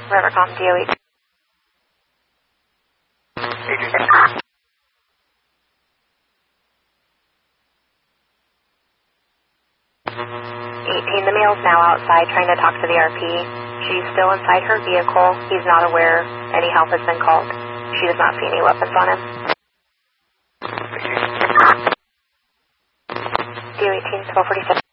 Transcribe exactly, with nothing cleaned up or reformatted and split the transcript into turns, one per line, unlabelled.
Rivercom, D O eight. eighteen, the male's now outside trying to talk to the R P. She's still inside her vehicle. He's not aware any help has been called. She does not see any weapons on him. D O eighteen, twelve forty-seven.